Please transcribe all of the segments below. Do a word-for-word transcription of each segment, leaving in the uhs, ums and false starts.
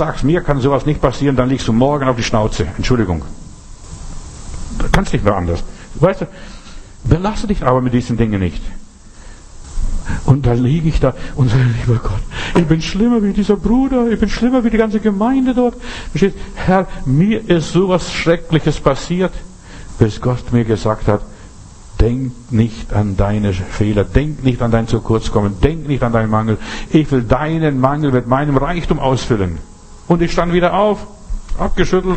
sagst, mir kann sowas nicht passieren, dann liegst du morgen auf die Schnauze. Entschuldigung. Du kannst nicht mehr anders. Weißt du, belasse dich aber mit diesen Dingen nicht. Und da liege ich da und sage, lieber Gott, ich bin schlimmer wie dieser Bruder, ich bin schlimmer wie die ganze Gemeinde dort. Verstehst? Herr, mir ist sowas Schreckliches passiert, bis Gott mir gesagt hat, denk nicht an deine Fehler, denk nicht an dein Zukurzkommen, denk nicht an deinen Mangel. Ich will deinen Mangel mit meinem Reichtum ausfüllen. Und ich stand wieder auf, abgeschüttelt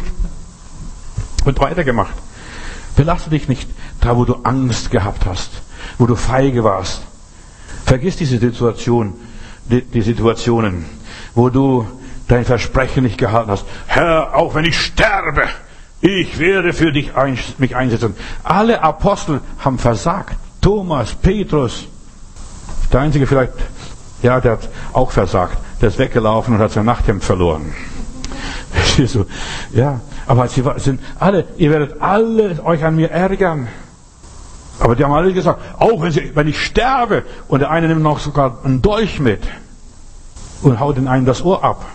und weitergemacht. Belasse dich nicht da, wo du Angst gehabt hast, wo du feige warst. Vergiss diese Situation, die, die Situationen, wo du dein Versprechen nicht gehalten hast. Herr, auch wenn ich sterbe, ich werde für dich ein, mich einsetzen. Alle Apostel haben versagt. Thomas, Petrus. Der Einzige vielleicht, ja, der hat auch versagt. Der ist weggelaufen und hat sein Nachthemd verloren. Verstehst du? Ja, aber sie sind alle, ihr werdet alle euch an mir ärgern. Aber die haben alle gesagt, auch wenn, sie, wenn ich sterbe, und der eine nimmt noch sogar einen Dolch mit und haut den einen das Ohr ab.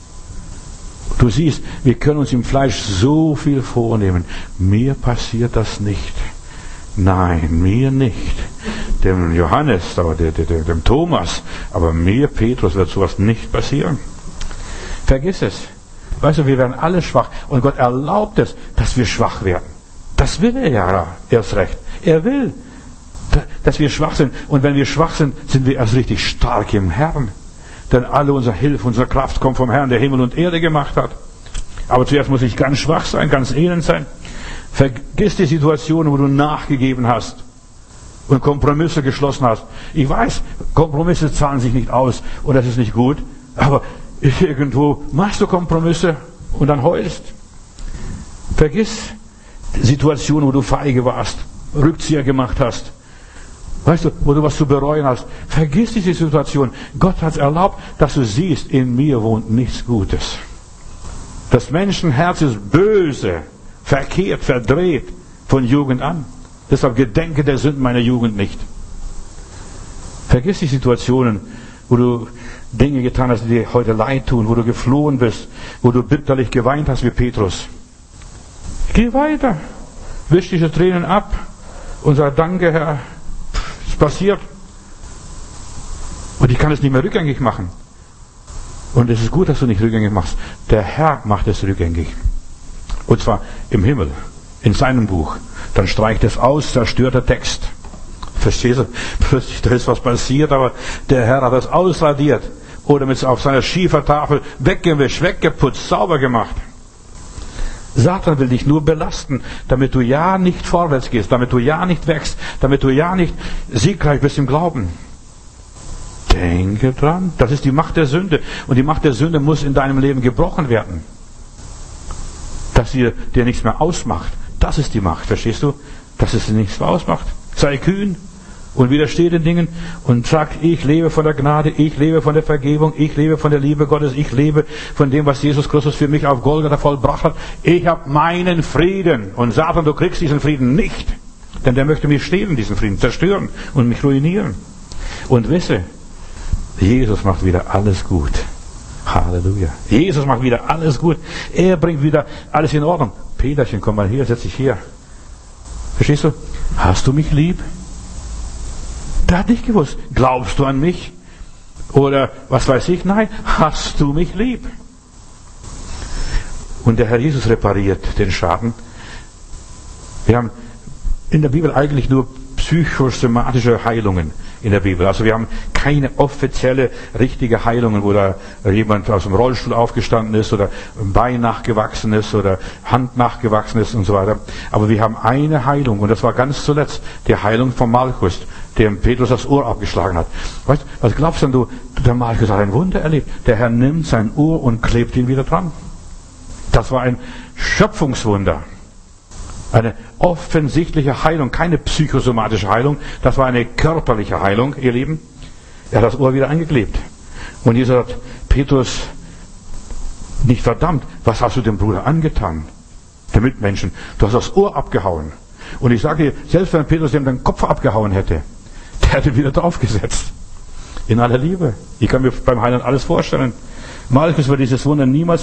Du siehst, wir können uns im Fleisch so viel vornehmen. Mir passiert das nicht. Nein, mir nicht. Dem Johannes, aber dem, dem, dem Thomas, aber mir, Petrus, wird sowas nicht passieren. Vergiss es. Weißt du, wir werden alle schwach. Und Gott erlaubt es, dass wir schwach werden. Das will er ja erst recht. Er will, dass wir schwach sind. Und wenn wir schwach sind, sind wir erst richtig stark im Herrn. Denn alle unsere Hilfe, unsere Kraft kommt vom Herrn, der Himmel und Erde gemacht hat. Aber zuerst muss ich ganz schwach sein, ganz elend sein. Vergiss die Situation, wo du nachgegeben hast und Kompromisse geschlossen hast. Ich weiß, Kompromisse zahlen sich nicht aus und das ist nicht gut. Aber irgendwo machst du Kompromisse und dann heulst. Vergiss Situationen, wo du feige warst, Rückzieher gemacht hast. Weißt du, wo du was zu bereuen hast. Vergiss diese Situation. Gott hat es erlaubt, dass du siehst, in mir wohnt nichts Gutes. Das Menschenherz ist böse, verkehrt, verdreht von Jugend an. Deshalb gedenke der Sünden meiner Jugend nicht. Vergiss die Situationen, wo du Dinge getan hast, die dir heute leid tun, wo du geflohen bist, wo du bitterlich geweint hast wie Petrus. Geh weiter, wisch diese Tränen ab und sag, danke Herr, es ist passiert. Und ich kann es nicht mehr rückgängig machen. Und es ist gut, dass du nicht rückgängig machst. Der Herr macht es rückgängig. Und zwar im Himmel, in seinem Buch. Dann streicht es aus, zerstört der Text. Verstehst du? Plötzlich, da ist was passiert, aber der Herr hat das ausradiert. Oder mit auf seiner Schiefertafel weggewischt, weggeputzt, sauber gemacht. Satan will dich nur belasten, damit du ja nicht vorwärts gehst, damit du ja nicht wächst, damit du ja nicht siegreich bist im Glauben. Denke dran, das ist die Macht der Sünde. Und die Macht der Sünde muss in deinem Leben gebrochen werden. Dass sie dir nichts mehr ausmacht. Das ist die Macht, verstehst du? Dass es dir nichts mehr ausmacht. Sei kühn und widersteh den Dingen und sag, ich lebe von der Gnade, ich lebe von der Vergebung, ich lebe von der Liebe Gottes, ich lebe von dem, was Jesus Christus für mich auf Golgatha vollbracht hat. Ich habe meinen Frieden. Und Satan, du kriegst diesen Frieden nicht. Denn der möchte mich stehlen, diesen Frieden, zerstören und mich ruinieren. Und wisse, Jesus macht wieder alles gut. Halleluja. Jesus macht wieder alles gut. Er bringt wieder alles in Ordnung. Peterchen, komm mal hier, setz dich hier. Verstehst du? Hast du mich lieb? Der hat nicht gewusst. Glaubst du an mich? Oder was weiß ich? Nein, hast du mich lieb? Und der Herr Jesus repariert den Schaden. Wir haben in der Bibel eigentlich nur psychosomatische Heilungen in der Bibel. Also wir haben keine offizielle, richtige Heilungen, wo da jemand aus dem Rollstuhl aufgestanden ist oder ein Bein nachgewachsen ist oder Hand nachgewachsen ist und so weiter. Aber wir haben eine Heilung und das war ganz zuletzt die Heilung von Malchus, dem Petrus das Ohr abgeschlagen hat. Weißt, was glaubst denn du? Der Malchus hat ein Wunder erlebt. Der Herr nimmt sein Ohr und klebt ihn wieder dran. Das war ein Schöpfungswunder. Eine offensichtliche Heilung, keine psychosomatische Heilung. Das war eine körperliche Heilung, ihr Lieben. Er hat das Ohr wieder eingeklebt. Und Jesus hat Petrus nicht verdammt. Was hast du dem Bruder angetan? Der Mitmenschen. Du hast das Ohr abgehauen. Und ich sage dir, selbst wenn Petrus ihm den Kopf abgehauen hätte, der hätte ihn wieder draufgesetzt. In aller Liebe. Ich kann mir beim Heiland alles vorstellen. Malchus wird dieses Wunder niemals